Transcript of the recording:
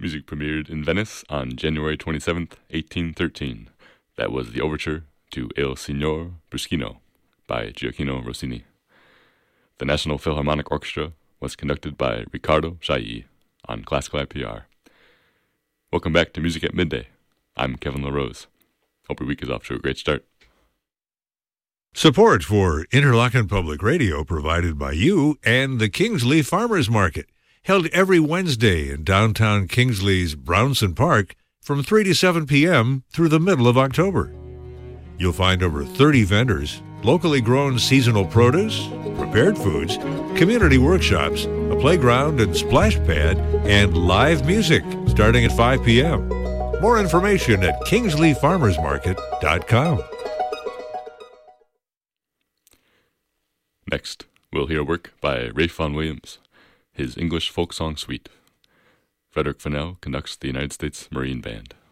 Music premiered in Venice on January 27th, 1813. That was the overture to Il Signor Bruschino by Gioacchino Rossini. The National Philharmonic Orchestra was conducted by Riccardo Chailly on Classical IPR. Welcome back to Music at Midday. I'm Kevin LaRose. Hope your week is off to a great start. Support for Interlochen Public Radio provided by you and the Kingsley Farmers Market, held every Wednesday in downtown Kingsley's Brownson Park from 3 to 7 p.m. through the middle of October. You'll find over 30 vendors, locally grown seasonal produce, prepared foods, community workshops, a playground and splash pad, and live music starting at 5 p.m. More information at kingsleyfarmersmarket.com. Next, we'll hear work by Ralph Vaughan Williams, his English folk song suite. Frederick Fennell conducts the United States Marine Band.